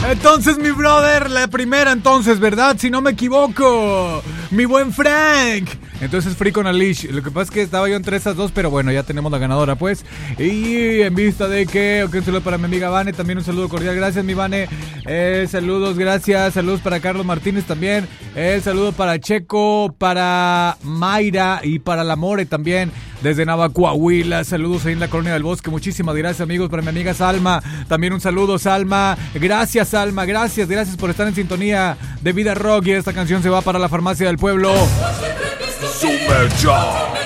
Entonces, mi brother, la primera entonces, ¿verdad? Si no me equivoco. Mi buen Frank. Entonces Freak on a Leash. Lo que pasa es que estaba yo entre esas dos, pero bueno, ya tenemos la ganadora, pues. Y en vista de que... Ok, un saludo para mi amiga Vane, también un saludo cordial. Gracias, mi Vane. Saludos, gracias. Saludos para Carlos Martínez también. Saludo para Checo, para Mayra y para la More también. Desde Navacoahuila, saludos ahí en la Colonia del Bosque. Muchísimas gracias, amigos. Para mi amiga Salma, también un saludo, Salma. Gracias, Salma, gracias por estar en sintonía de Vida Rock. Y esta canción se va para la Farmacia del Pueblo. Super Show.